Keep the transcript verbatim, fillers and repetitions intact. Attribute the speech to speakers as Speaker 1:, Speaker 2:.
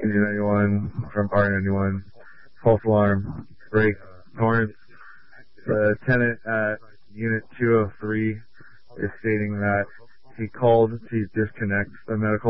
Speaker 1: Engine ninety-one, front party ninety-one, false alarm, brake, Torrance. The tenant at Unit two oh three is stating that he called to disconnect the medical